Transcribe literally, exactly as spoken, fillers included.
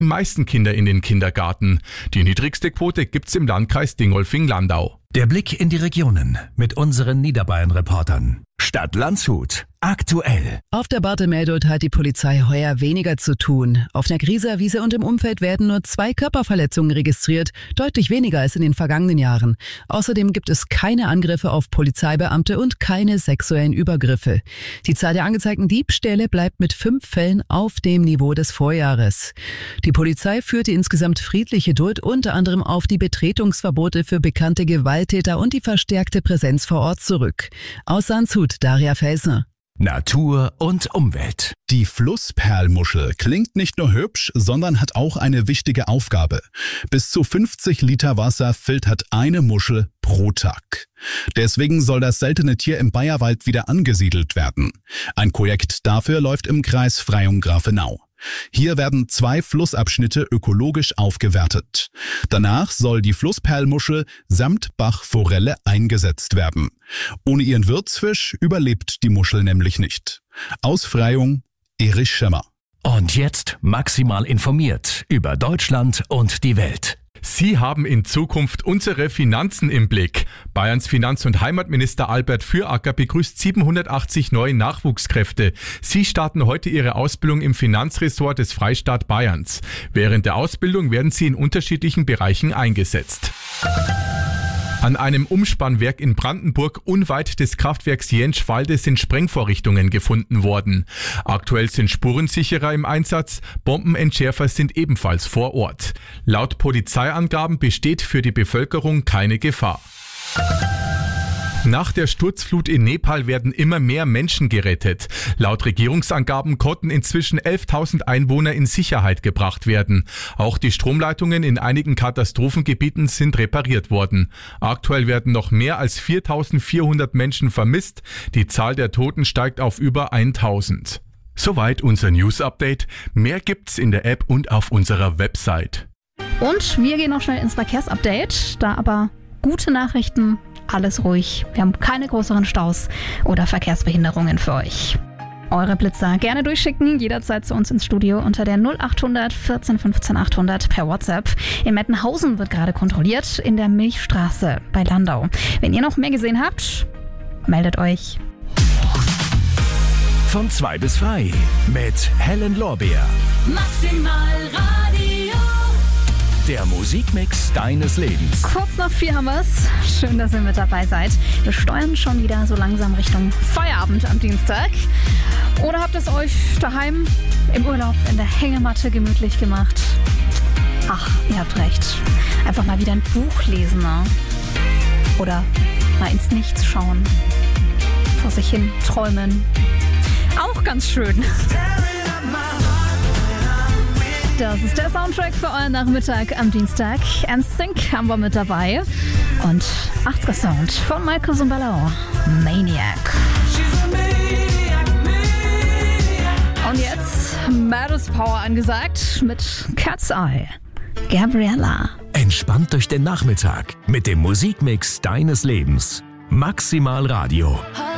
die meisten Kinder in den Kindergarten. Die niedrigste Quote gibt's im Landkreis Dingolfing-Landau. Der Blick in die Regionen mit unseren Niederbayern-Reportern. Stadt Landshut. Aktuell. Auf der Barthe-Meldot hat die Polizei heuer weniger zu tun. Auf der Grieser Wiese und im Umfeld werden nur zwei Körperverletzungen registriert, deutlich weniger als in den vergangenen Jahren. Außerdem gibt es keine Angriffe auf Polizeibeamte und keine sexuellen Übergriffe. Die Zahl der angezeigten Diebstähle bleibt mit fünf Fällen auf dem Niveau des Vorjahres. Die Polizei führte insgesamt friedliche Duld unter anderem auf die Betretungsverbote für bekannte Gewalttäter und die verstärkte Präsenz vor Ort zurück. Aus Landshut, Daria Felsner. Natur und Umwelt. Die Flussperlmuschel klingt nicht nur hübsch, sondern hat auch eine wichtige Aufgabe. Bis zu fünfzig Liter Wasser filtert eine Muschel pro Tag. Deswegen soll das seltene Tier im Bayerwald wieder angesiedelt werden. Ein Projekt dafür läuft im Kreis Freyung-Grafenau. Hier werden zwei Flussabschnitte ökologisch aufgewertet. Danach soll die Flussperlmuschel samt Bachforelle eingesetzt werden. Ohne ihren Wirtsfisch überlebt die Muschel nämlich nicht. Aus Freyung, Erich Schemmer. Und jetzt maximal informiert über Deutschland und die Welt. Sie haben in Zukunft unsere Finanzen im Blick. Bayerns Finanz- und Heimatminister Albert Füracker begrüßt siebenhundertachtzig neue Nachwuchskräfte. Sie starten heute ihre Ausbildung im Finanzressort des Freistaat Bayerns. Während der Ausbildung werden sie in unterschiedlichen Bereichen eingesetzt. An einem Umspannwerk in Brandenburg unweit des Kraftwerks Jenschwalde sind Sprengvorrichtungen gefunden worden. Aktuell sind Spurensicherer im Einsatz, Bombenentschärfer sind ebenfalls vor Ort. Laut Polizeiangaben besteht für die Bevölkerung keine Gefahr. Nach der Sturzflut in Nepal werden immer mehr Menschen gerettet. Laut Regierungsangaben konnten inzwischen elftausend Einwohner in Sicherheit gebracht werden. Auch die Stromleitungen in einigen Katastrophengebieten sind repariert worden. Aktuell werden noch mehr als viertausendvierhundert Menschen vermisst. Die Zahl der Toten steigt auf über tausend. Soweit unser News-Update. Mehr gibt's in der App und auf unserer Website. Und wir gehen noch schnell ins Verkehrsupdate. Da aber gute Nachrichten. Alles ruhig. Wir haben keine größeren Staus oder Verkehrsbehinderungen für euch. Eure Blitzer gerne durchschicken, jederzeit zu uns ins Studio unter der null achthundert vierzehn fünfzehn achthundert per WhatsApp. In Mettenhausen wird gerade kontrolliert, in der Milchstraße bei Landau. Wenn ihr noch mehr gesehen habt, meldet euch. Von zwei bis frei mit Helen Lorbeer. Maximal Radio. Der Musikmix deines Lebens. Kurz nach vier haben wir's. Schön, dass ihr mit dabei seid. Wir steuern schon wieder so langsam Richtung Feierabend am Dienstag. Oder habt es euch daheim im Urlaub in der Hängematte gemütlich gemacht? Ach, ihr habt recht. Einfach mal wieder ein Buch lesen, ne? Oder mal ins Nichts schauen. Vor sich hin träumen. Auch ganz schön. Das ist der Soundtrack für euren Nachmittag am Dienstag. N Sync haben wir mit dabei. Und achtziger Sound von Michael Zumballo. Maniac. Und jetzt Meadows Power angesagt mit Cat's Eye. Gabriella. Entspannt durch den Nachmittag mit dem Musikmix deines Lebens. Maximal Radio.